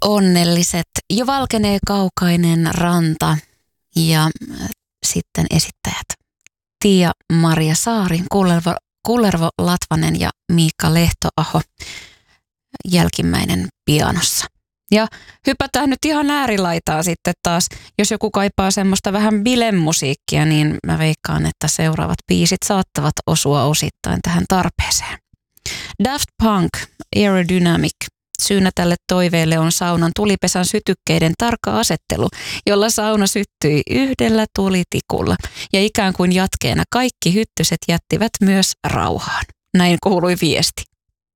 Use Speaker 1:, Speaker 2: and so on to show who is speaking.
Speaker 1: onnelliset. Jo valkenee kaukainen ranta ja sitten esittäjät Tiia-Maria Saari, Kullervo Latvanen ja Miikka Lehtoaho, jälkimmäinen pianossa. Ja hypätään nyt ihan äärilaitaan sitten taas. Jos joku kaipaa semmoista vähän bilemusiikkia, niin mä veikkaan, että seuraavat biisit saattavat osua osittain tähän tarpeeseen. Daft Punk, Aerodynamic. Syynä tälle toiveelle on saunan tulipesän sytykkeiden tarkka asettelu, jolla sauna syttyi yhdellä tulitikulla. Ja ikään kuin jatkeena kaikki hyttyset jättivät myös rauhaan. Näin kuului viesti.